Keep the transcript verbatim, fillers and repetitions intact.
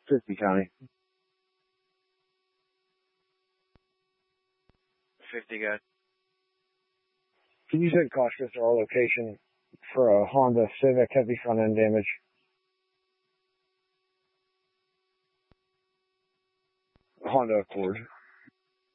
fifty County. fifty, good. Can you send cautious to our location for a Honda Civic heavy front end damage? Honda Accord.